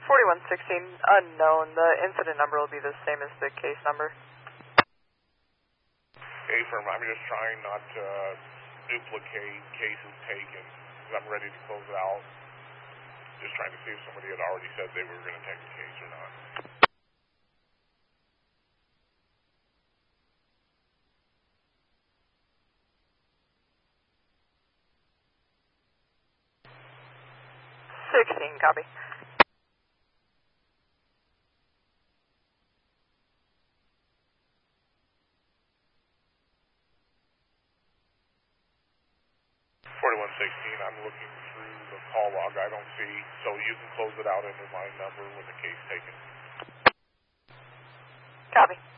4116, unknown. The incident number will be the same as the case number. A-firm, I'm just trying not to duplicate cases taken because I'm ready to close it out. Just trying to see if somebody had already said they were going to take the case or not. Copy. 4116, I'm looking through the call log. I don't see, so you can close it out under my number with the case taken. Copy.